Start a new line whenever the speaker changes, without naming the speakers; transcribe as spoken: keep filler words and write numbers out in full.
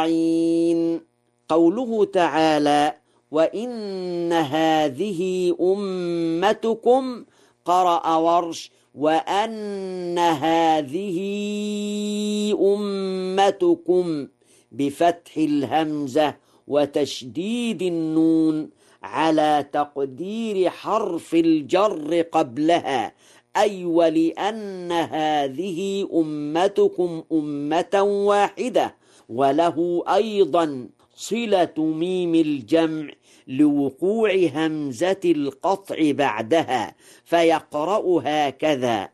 أجمعين. قوله تعالى وإن هذه أمتكم، قرأ ورش وأن هذه أمتكم بفتح الهمزة وتشديد النون على تقدير حرف الجر قبلها، أي ولأن هذه أمتكم أمة واحدة. وله أيضا صلة ميم الجمع لوقوع همزة القطع بعدها، فيقرأ هكذا